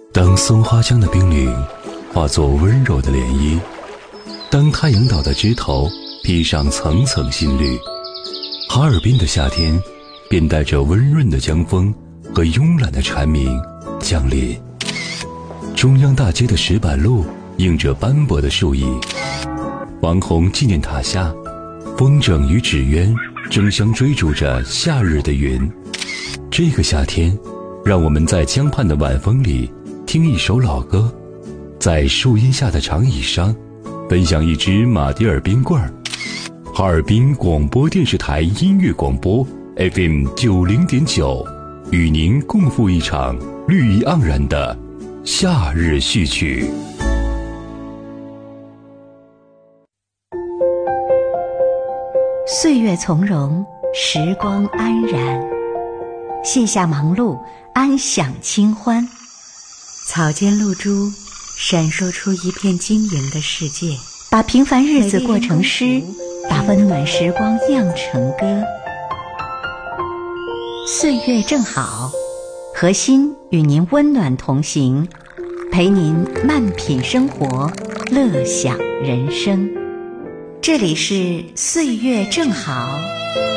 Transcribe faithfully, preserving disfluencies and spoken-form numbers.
当松花江的冰凌化作温柔的涟漪，当太阳岛的枝头披上层层新绿，哈尔滨的夏天便带着温润的江风和慵懒的蝉鸣降临。中央大街的石板路映着斑驳的树影，王洪纪念塔下，风筝与纸鸢争相追逐着夏日的云。这个夏天，让我们在江畔的晚风里听一首老歌，在树荫下的长椅上分享一支马迭尔冰棍儿。哈尔滨广播电视台音乐广播 F M 九零点九，与您共赴一场绿意盎然的夏日序曲。 岁月从容，时光安然，卸下忙碌，安享清欢。草间露珠闪烁出一片晶莹的世界，把平凡日子过成诗，把温暖时光酿成歌。岁月正好，核心与您温暖同行，陪您慢品生活，乐享人生。这里是岁月正好。